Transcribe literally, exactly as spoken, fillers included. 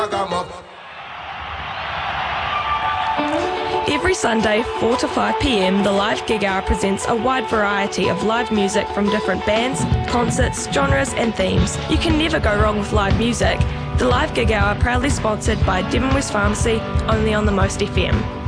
Every Sunday, four to five p m, the Live Gig Hour presents a wide variety of live music from different bands, concerts, genres and themes. You can never go wrong with live music. The Live Gig Hour proudly sponsored by Devon West Pharmacy, only on the Most F M.